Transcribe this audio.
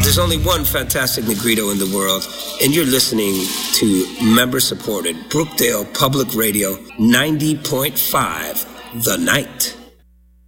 There's only one fantastic Negrito in the world, and you're listening to member-supported Brookdale Public Radio 90.5 The Night.